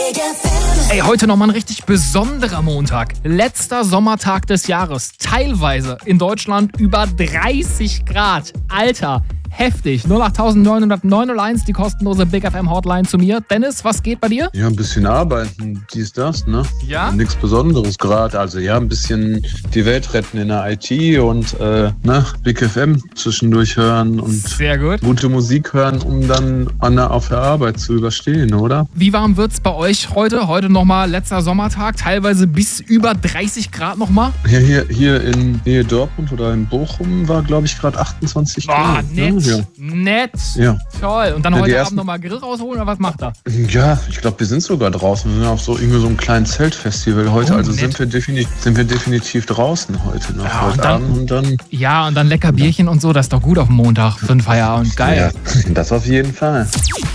Ey, heute nochmal ein richtig besonderer Montag. Letzter Sommertag des Jahres. Teilweise in Deutschland über 30 Grad. Alter, heftig. 08901, die kostenlose Big FM Hotline zu mir. Dennis, was geht bei dir? Ja, ein bisschen arbeiten, dies, das, ne? Ja? Nichts Besonderes gerade. Also ja, ein bisschen die Welt retten in der IT und Big FM zwischendurch hören und Sehr gut. gute Musik hören, um dann auf der Arbeit zu überstehen, oder? Wie warm wird's bei euch heute? Heute nochmal letzter Sommertag, teilweise bis über 30 Grad nochmal. Ja, hier in Nähe Dortmund oder in Bochum war, glaube ich, gerade 28 Grad. Nett, Ne? Ja. nett. Ja. Toll. Und dann Ja, die heute ersten- Abend nochmal Grill rausholen oder was macht er? Ja, ich glaube, wir sind sogar draußen. Wir sind auf so einem kleinen Zeltfestival heute. Oh, Also nett. sind wir definitiv draußen heute noch. Ja, heute und dann- Abend und dann. Ja, und dann lecker Bierchen und so, das ist doch gut auf dem Montag für den Feierabend. Geil. Ja, das auf jeden Fall.